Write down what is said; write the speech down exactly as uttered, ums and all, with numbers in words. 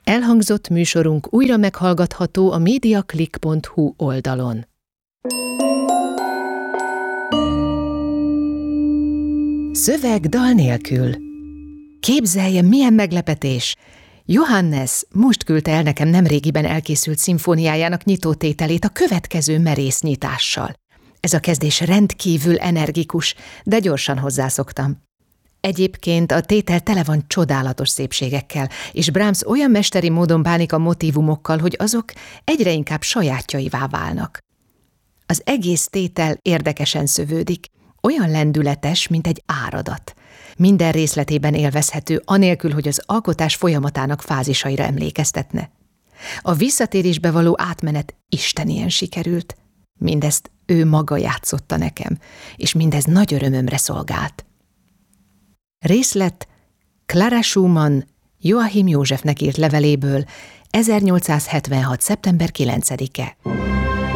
Elhangzott műsorunk újra meghallgatható a mediaclick pont hu oldalon. Szöveg dal nélkül. Képzelje, milyen meglepetés! Johannes most küldte el nekem nemrégiben elkészült szimfóniájának nyitótételét a következő merész nyitással. Ez a kezdés rendkívül energikus, de gyorsan hozzászoktam. Egyébként a tétel tele van csodálatos szépségekkel, és Brahms olyan mesteri módon bánik a motívumokkal, hogy azok egyre inkább sajátjaivá válnak. Az egész tétel érdekesen szövődik, olyan lendületes, mint egy áradat. Minden részletében élvezhető, anélkül, hogy az alkotás folyamatának fázisaira emlékeztetne. A visszatérésbe való átmenet istenien sikerült. Mindezt ő maga játszotta nekem, és mindez nagy örömömre szolgált. Részlet Clara Schumann Joachim Józsefnek írt leveléből ezernyolcszázhetvenhat. szeptember kilencedike.